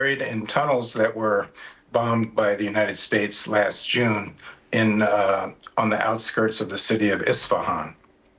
buried in tunnels that were bombed by the United States last June on the outskirts of the city of Isfahan.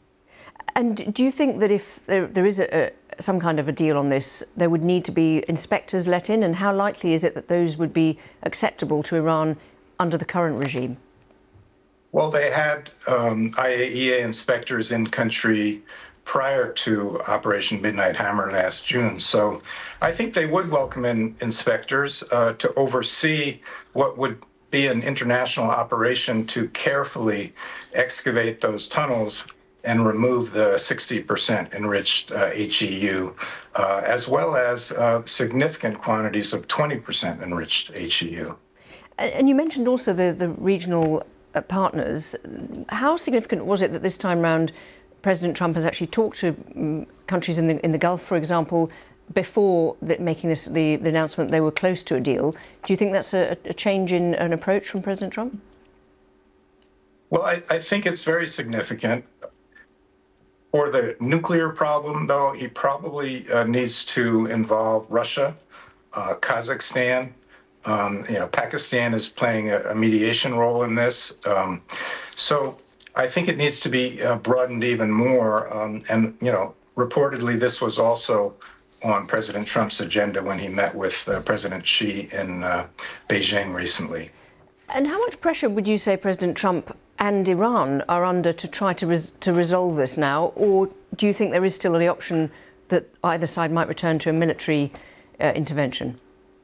And do you think that if there is some kind of a deal on this, there would need to be inspectors let in? And how likely is it that those would be acceptable to Iran under the current regime? Well, they had IAEA inspectors in country prior to Operation Midnight Hammer last June. So I think they would welcome in inspectors to oversee what would be an international operation to carefully excavate those tunnels and remove the 60% enriched HEU, as well as significant quantities of 20% enriched HEU. And you mentioned also the regional partners. How significant was it that this time round President Trump has actually talked to countries in the Gulf, for example, before making the announcement they were close to a deal? Do you think that's a change in an approach from President Trump? Well, I think it's very significant. For the nuclear problem, though, he probably needs to involve Russia, Kazakhstan. Pakistan is playing a mediation role in this. So I think it needs to be broadened even more. Reportedly, this was also on President Trump's agenda when he met with President Xi in Beijing recently. And how much pressure would you say President Trump and Iran are under to try to resolve this now? Or do you think there is still the option that either side might return to a military intervention?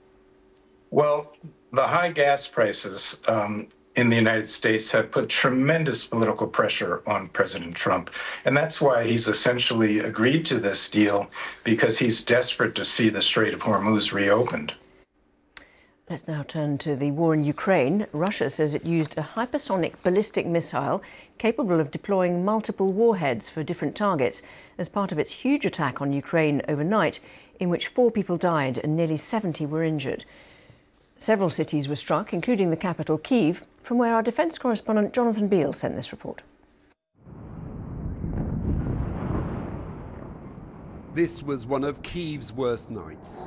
Well, the high gas prices in the United States have put tremendous political pressure on President Trump. And that's why he's essentially agreed to this deal, because he's desperate to see the Strait of Hormuz reopened. Let's now turn to the war in Ukraine. Russia says it used a hypersonic ballistic missile capable of deploying multiple warheads for different targets as part of its huge attack on Ukraine overnight, in which 4 people died and nearly 70 were injured. Several cities were struck, including the capital, Kyiv, from where our defence correspondent Jonathan Beale sent this report. This was one of Kyiv's worst nights,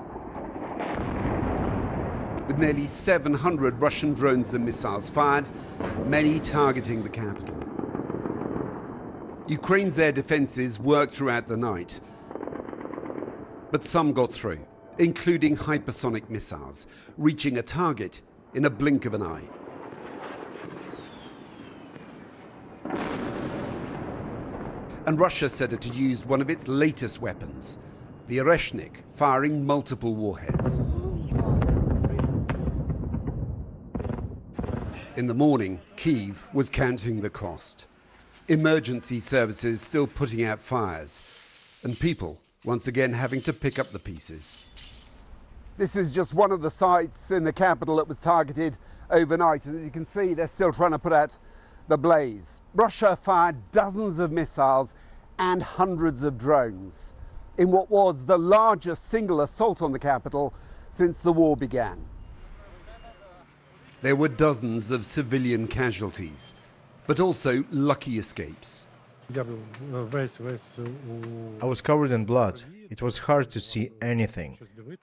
with nearly 700 Russian drones and missiles fired, many targeting the capital. Ukraine's air defences worked throughout the night, but some got through, including hypersonic missiles, reaching a target in a blink of an eye. And Russia said it had used one of its latest weapons, the Oreshnik, firing multiple warheads. In the morning, Kyiv was counting the cost. Emergency services still putting out fires, and people once again having to pick up the pieces. This is just one of the sites in the capital that was targeted overnight, and as you can see, they're still trying to put out the blaze. Russia fired dozens of missiles and hundreds of drones in what was the largest single assault on the capital since the war began. There were dozens of civilian casualties, but also lucky escapes. I was covered in blood. It was hard to see anything.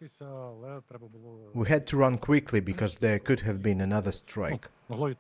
We had to run quickly because there could have been another strike.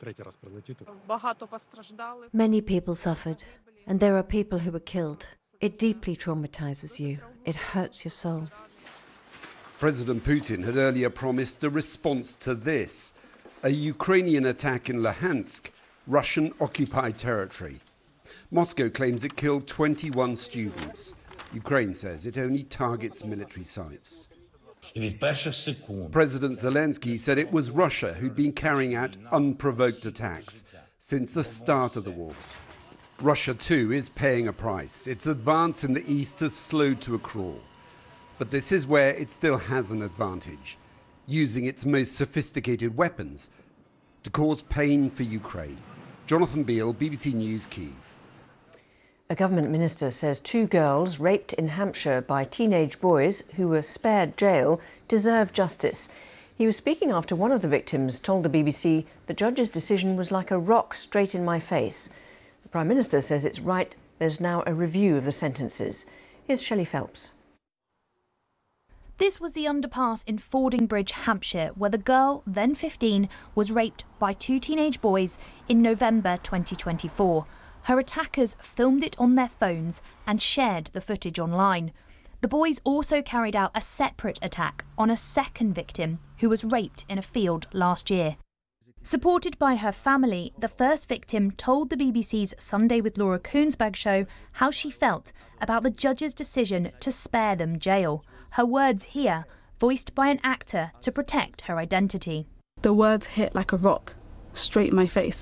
Many people suffered, and there are people who were killed. It deeply traumatizes you. It hurts your soul. President Putin had earlier promised a response to this, a Ukrainian attack in Luhansk, Russian-occupied territory. Moscow claims it killed 21 students. Ukraine says it only targets military sites. President Zelensky said it was Russia who'd been carrying out unprovoked attacks since the start of the war. Russia, too, is paying a price. Its advance in the east has slowed to a crawl. But this is where it still has an advantage, using its most sophisticated weapons to cause pain for Ukraine. Jonathan Beale, BBC News, Kyiv. A government minister says 2 girls raped in Hampshire by teenage boys who were spared jail deserve justice. He was speaking after one of the victims told the BBC the judge's decision was like a rock straight in my face. The Prime Minister says it's right there's now a review of the sentences. Here's Shelley Phelps. This was the underpass in Fordingbridge, Hampshire, where the girl, then 15, was raped by 2 teenage boys in November 2024. Her attackers filmed it on their phones and shared the footage online. The boys also carried out a separate attack on a second victim who was raped in a field last year. Supported by her family, the first victim told the BBC's Sunday with Laura Kuenssberg show how she felt about the judge's decision to spare them jail. Her words here, voiced by an actor to protect her identity. The words hit like a rock, straight in my face.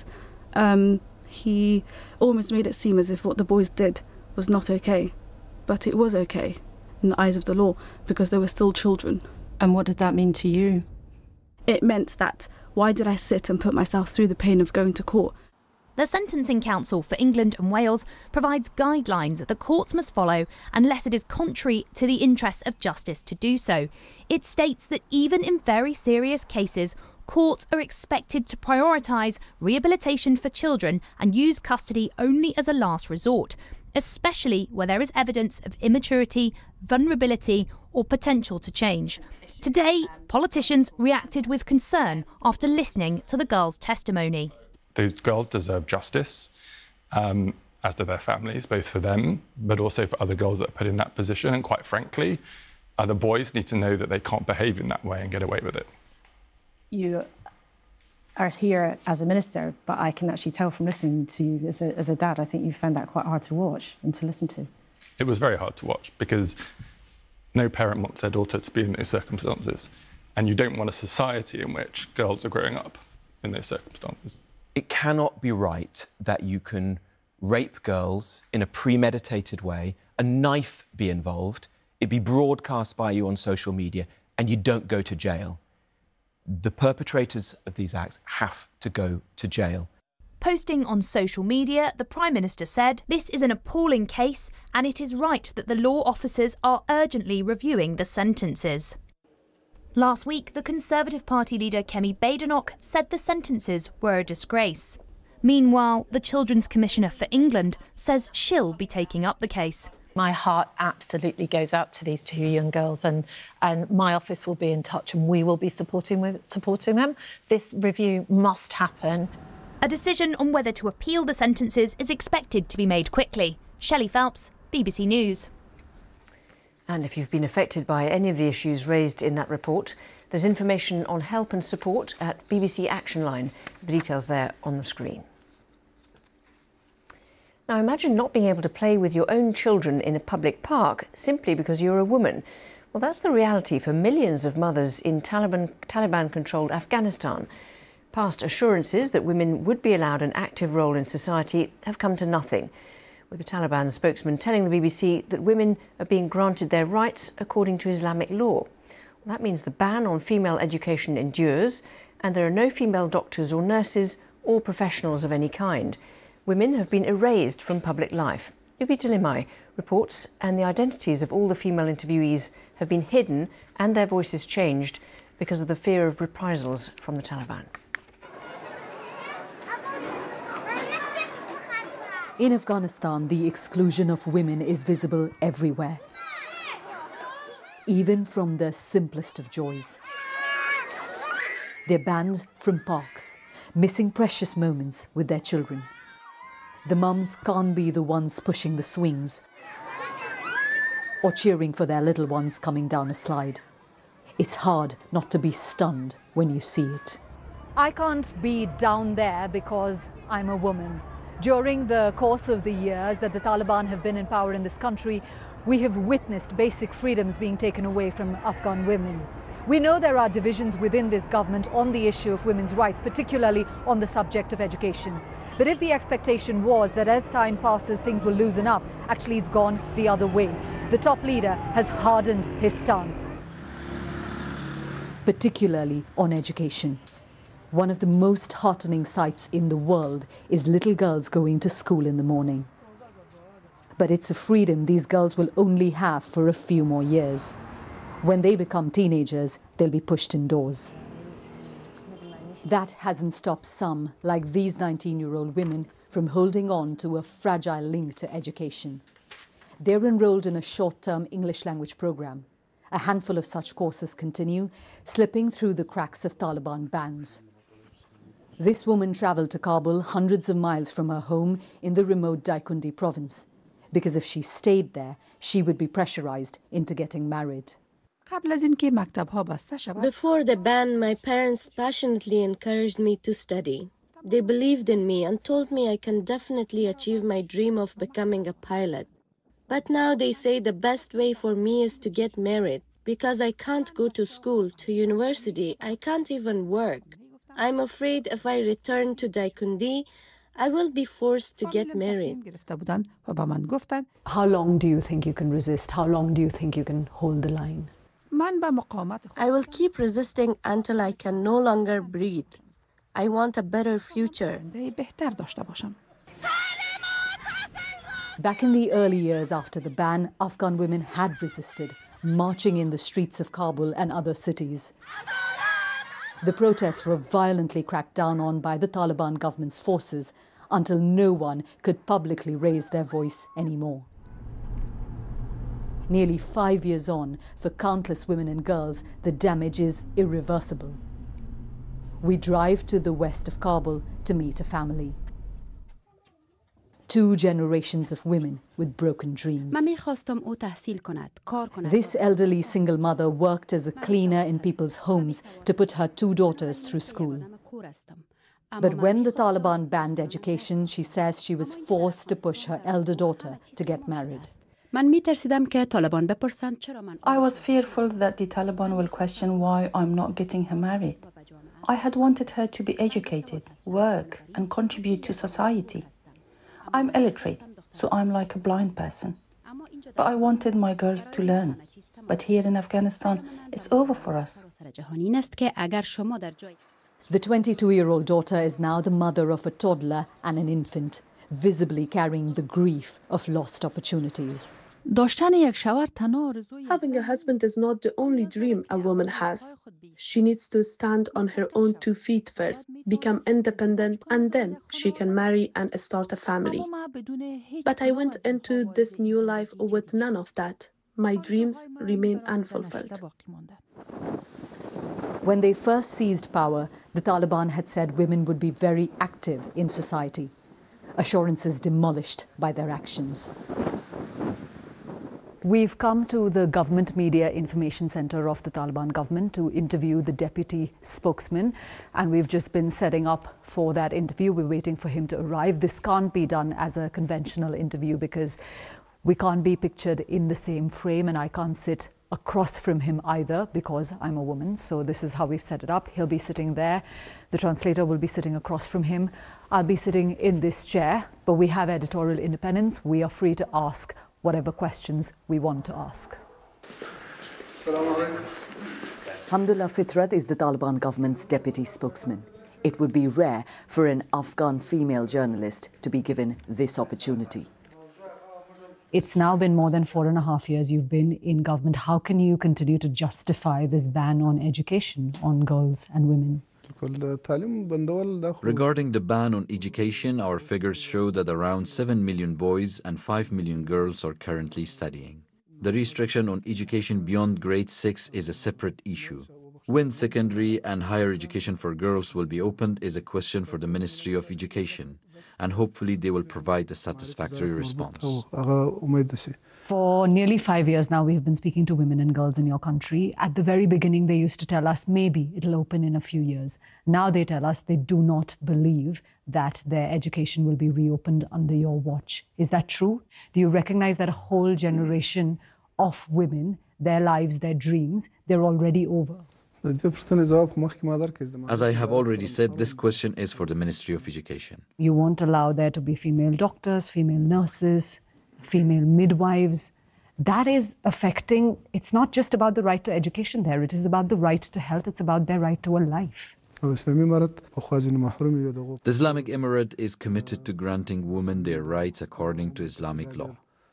He almost made it seem as if what the boys did was not okay. But it was okay in the eyes of the law because they were still children. And what did that mean to you? It meant that why did I sit and put myself through the pain of going to court? The Sentencing Council for England and Wales provides guidelines that the courts must follow unless it is contrary to the interests of justice to do so. It states that even in very serious cases, courts are expected to prioritise rehabilitation for children and use custody only as a last resort, especially where there is evidence of immaturity, vulnerability or potential to change. Today, politicians reacted with concern after listening to the girls' testimony. Those girls deserve justice, as do their families, both for them, but also for other girls that are put in that position. And quite frankly, other boys need to know that they can't behave in that way and get away with it. You are here as a minister, but I can actually tell from listening to you as a dad, I think you found that quite hard to watch and to listen to. It was very hard to watch because no parent wants their daughter to be in those circumstances. And you don't want a society in which girls are growing up in those circumstances. It cannot be right that you can rape girls in a premeditated way, a knife be involved, it be broadcast by you on social media, and you don't go to jail. The perpetrators of these acts have to go to jail. Posting on social media, the Prime Minister said, "This is an appalling case and it is right that the law officers are urgently reviewing the sentences." Last week, the Conservative Party leader Kemi Badenoch said the sentences were a disgrace. Meanwhile, the Children's Commissioner for England says she'll be taking up the case. My heart absolutely goes out to these 2 young girls and my office will be in touch and we will be supporting them. This review must happen. A decision on whether to appeal the sentences is expected to be made quickly. Shelley Phelps, BBC News. And if you've been affected by any of the issues raised in that report, there's information on help and support at BBC Action Line. The details there on the screen. Now imagine not being able to play with your own children in a public park simply because you're a woman. Well, that's the reality for millions of mothers in Taliban-controlled Afghanistan. Past assurances that women would be allowed an active role in society have come to nothing, with the Taliban spokesman telling the BBC that women are being granted their rights according to Islamic law. Well, that means the ban on female education endures, and there are no female doctors or nurses or professionals of any kind. Women have been erased from public life. Yuki Talimai reports, and the identities of all the female interviewees have been hidden and their voices changed because of the fear of reprisals from the Taliban. In Afghanistan, the exclusion of women is visible everywhere, even from the simplest of joys. They're banned from parks, missing precious moments with their children. The mums can't be the ones pushing the swings or cheering for their little ones coming down a slide. It's hard not to be stunned when you see it. I can't be down there because I'm a woman. During the course of the years that the Taliban have been in power in this country, we have witnessed basic freedoms being taken away from Afghan women. We know there are divisions within this government on the issue of women's rights, particularly on the subject of education. But if the expectation was that as time passes things will loosen up, actually it's gone the other way. The top leader has hardened his stance. Particularly on education. One of the most heartening sights in the world is little girls going to school in the morning. But it's a freedom these girls will only have for a few more years. When they become teenagers, they'll be pushed indoors. That hasn't stopped some, like these 19-year-old women, from holding on to a fragile link to education. They're enrolled in a short-term English language program, A handful of such courses continue, slipping through the cracks of Taliban bans. This woman travelled to Kabul hundreds of miles from her home in the remote Daikundi province, because if she stayed there, she would be pressurized into getting married. Before the ban, my parents passionately encouraged me to study. They believed in me and told me I can definitely achieve my dream of becoming a pilot. But now they say the best way for me is to get married, because I can't go to school, to university, I can't even work. I'm afraid if I return to Daikundi, I will be forced to get married. How long do you think you can resist? How long do you think you can hold the line? I will keep resisting until I can no longer breathe. I want a better future. Back in the early years after the ban, Afghan women had resisted, marching in the streets of Kabul and other cities. The protests were violently cracked down on by the Taliban government's forces until no one could publicly raise their voice anymore. Nearly 5 years on, for countless women and girls, the damage is irreversible. We drive to the west of Kabul to meet a family. 2 generations of women with broken dreams. This elderly single mother worked as a cleaner in people's homes to put her 2 daughters through school. But when the Taliban banned education, she says she was forced to push her elder daughter to get married. I was fearful that the Taliban will question why I'm not getting her married. I had wanted her to be educated, work, and contribute to society. I'm illiterate, so I'm like a blind person. But I wanted my girls to learn. But here in Afghanistan, it's over for us. The 22-year-old daughter is now the mother of a toddler and an infant, visibly carrying the grief of lost opportunities. Having a husband is not the only dream a woman has. She needs to stand on her own 2 feet first, become independent, and then she can marry and start a family. But I went into this new life with none of that. My dreams remain unfulfilled. When they first seized power, the Taliban had said women would be very active in society. Assurances demolished by their actions. We've come to the Government Media Information Center of the Taliban government to interview the deputy spokesman, and we've just been setting up for that interview. We're waiting for him to arrive. This can't be done as a conventional interview because we can't be pictured in the same frame, and I can't sit across from him either because I'm a woman. So this is how we've set it up. He'll be sitting there. The translator will be sitting across from him. I'll be sitting in this chair, but we have editorial independence. We are free to ask whatever questions we want to ask. Hamdullah Fitrat is the Taliban government's deputy spokesman. It would be rare for an Afghan female journalist to be given this opportunity. It's now been more than 4.5 years you've been in government. How can you continue to justify this ban on education on girls and women? Regarding the ban on education, our figures show that around 7 million boys and 5 million girls are currently studying. The restriction on education beyond grade 6 is a separate issue. When secondary and higher education for girls will be opened is a question for the Ministry of Education, and hopefully they will provide a satisfactory response. For nearly 5 years now, we've been speaking to women and girls in your country. At the very beginning, they used to tell us maybe it'll open in a few years. Now they tell us they do not believe that their education will be reopened under your watch. Is that true? Do you recognize that a whole generation of women, their lives, their dreams, they're already over? As I have already said, this question is for the Ministry of Education. You won't allow there to be female doctors, female nurses, female midwives. That is affecting, it's not just about the right to education there, it is about the right to health, it's about their right to a life. The Islamic Emirate is committed to granting women their rights according to Islamic law.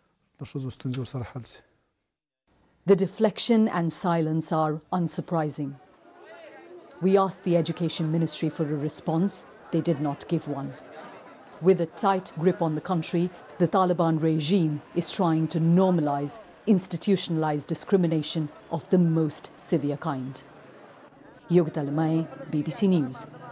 The deflection and silence are unsurprising. We asked the Education Ministry for a response. They did not give one. With a tight grip on the country, the Taliban regime is trying to normalize institutionalized discrimination of the most severe kind. Yogita Limay, BBC News,